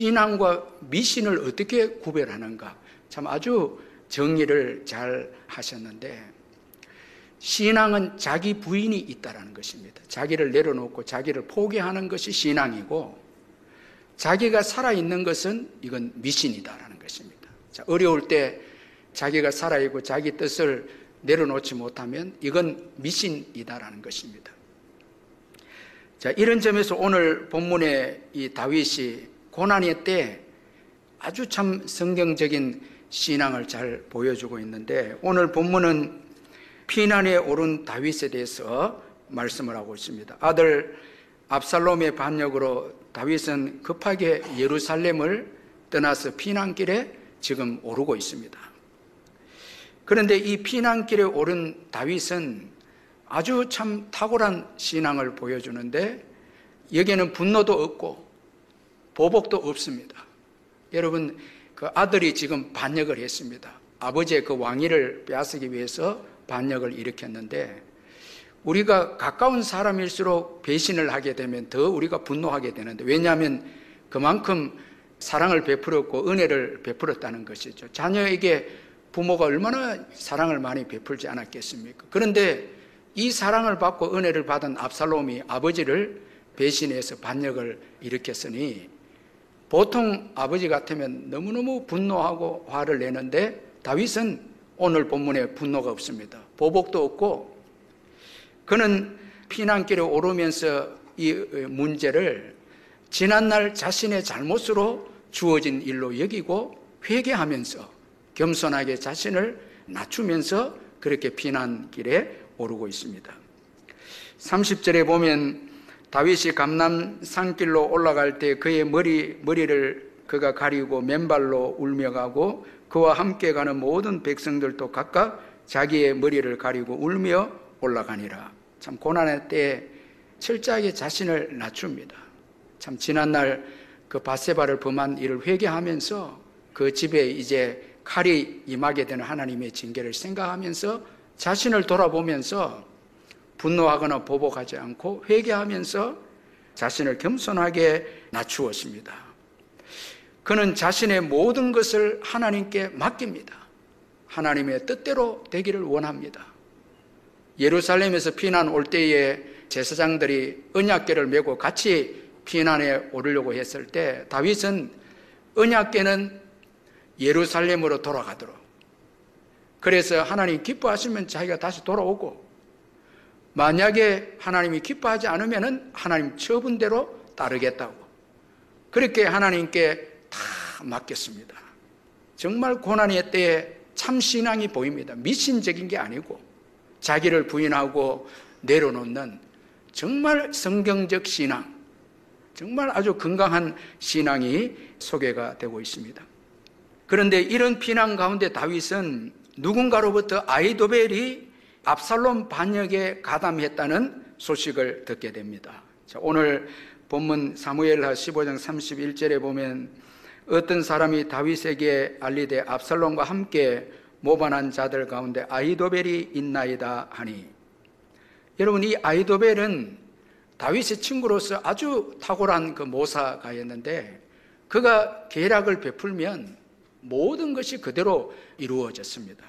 신앙과 미신을 어떻게 구별하는가, 참 아주 정리를 잘 하셨는데, 신앙은 자기 부인이 있다는 것입니다. 자기를 내려놓고 자기를 포기하는 것이 신앙이고, 자기가 살아있는 것은 이건 미신이다라는 것입니다. 자, 어려울 때 자기가 살아있고 자기 뜻을 내려놓지 못하면 이건 미신이다라는 것입니다. 자, 이런 점에서 오늘 본문의 이 다윗이 고난의 때 아주 참 성경적인 신앙을 잘 보여주고 있는데, 오늘 본문은 피난에 오른 다윗에 대해서 말씀을 하고 있습니다. 아들 압살롬의 반역으로 다윗은 급하게 예루살렘을 떠나서 피난길에 지금 오르고 있습니다. 그런데 이 피난길에 오른 다윗은 아주 참 탁월한 신앙을 보여주는데, 여기에는 분노도 없고 보복도 없습니다. 여러분, 그 아들이 지금 반역을 했습니다. 아버지의 그 왕위를 빼앗기 위해서 반역을 일으켰는데, 우리가 가까운 사람일수록 배신을 하게 되면 더 우리가 분노하게 되는데, 왜냐하면 그만큼 사랑을 베풀었고 은혜를 베풀었다는 것이죠. 자녀에게 부모가 얼마나 사랑을 많이 베풀지 않았겠습니까? 그런데 이 사랑을 받고 은혜를 받은 압살롬이 아버지를 배신해서 반역을 일으켰으니, 보통 아버지 같으면 너무너무 분노하고 화를 내는데, 다윗은 오늘 본문에 분노가 없습니다. 보복도 없고, 그는 피난길에 오르면서 이 문제를 지난날 자신의 잘못으로 주어진 일로 여기고 회개하면서 겸손하게 자신을 낮추면서 그렇게 피난길에 오르고 있습니다. 30절에 보면 다윗이 감람 산길로 올라갈 때 그의 머리를 그가 가리고 맨발로 울며 가고, 그와 함께 가는 모든 백성들도 각각 자기의 머리를 가리고 울며 올라가니라. 참 고난의 때에 철저하게 자신을 낮춥니다. 참 지난날 그 밧세바를 범한 일을 회개하면서 그 집에 이제 칼이 임하게 되는 하나님의 징계를 생각하면서 자신을 돌아보면서 분노하거나 보복하지 않고 회개하면서 자신을 겸손하게 낮추었습니다. 그는 자신의 모든 것을 하나님께 맡깁니다. 하나님의 뜻대로 되기를 원합니다. 예루살렘에서 피난 올 때에 제사장들이 언약궤를 메고 같이 피난에 오르려고 했을 때, 다윗은 언약궤는 예루살렘으로 돌아가도록, 그래서 하나님 기뻐하시면 자기가 다시 돌아오고, 만약에 하나님이 기뻐하지 않으면 하나님 처분대로 따르겠다고 그렇게 하나님께 다 맡겼습니다. 정말 고난의 때에 참 신앙이 보입니다. 미신적인 게 아니고 자기를 부인하고 내려놓는 정말 성경적 신앙, 정말 아주 건강한 신앙이 소개가 되고 있습니다. 그런데 이런 피난 가운데 다윗은 누군가로부터 아히도벨이 압살롬 반역에 가담했다는 소식을 듣게 됩니다. 자, 오늘 본문 사무엘하 15장 31절에 보면 어떤 사람이 다윗에게 알리되 압살롬과 함께 모반한 자들 가운데 아히도벨이 있나이다 하니, 여러분, 이 아히도벨은 다윗의 친구로서 아주 탁월한 그 모사가였는데, 그가 계략을 베풀면 모든 것이 그대로 이루어졌습니다.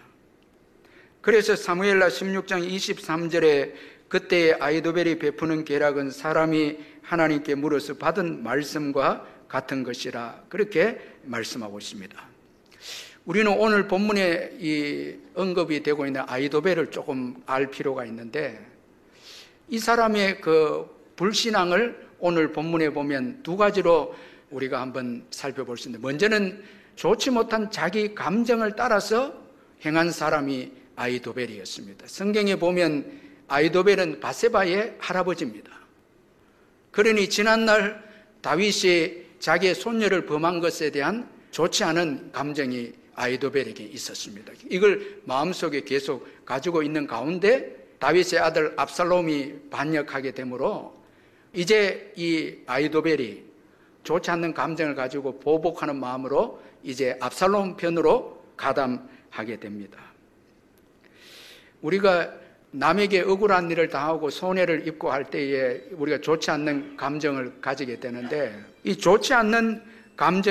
그래서 사무엘하 16장 23절에 그때의 아히도벨이 베푸는 계략은 사람이 하나님께 물어서 받은 말씀과 같은 것이라, 그렇게 말씀하고 있습니다. 우리는 오늘 본문에 이 언급이 되고 있는 아히도벨을 조금 알 필요가 있는데, 이 사람의 그 불신앙을 오늘 본문에 보면 두 가지로 우리가 한번 살펴볼 수 있는데, 먼저는 좋지 못한 자기 감정을 따라서 행한 사람이 아히도벨이었습니다. 성경에 보면 아히도벨은 밧세바의 할아버지입니다. 그러니 지난날 다윗이 자기의 손녀를 범한 것에 대한 좋지 않은 감정이 아히도벨에게 있었습니다. 이걸 마음속에 계속 가지고 있는 가운데 다윗의 아들 압살롬이 반역하게 되므로 이제 이 아히도벨이 좋지 않는 감정을 가지고 보복하는 마음으로 이제 압살롬 편으로 가담하게 됩니다. 우리가 남에게 억울한 일을 당하고 손해를 입고 할 때에 우리가 좋지 않는 감정을 가지게 되는데, 이 좋지 않는 감정